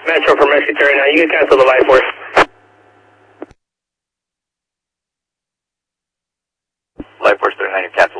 Metro for Rescue 39, you can cancel the life force. Life force 39, you cancel.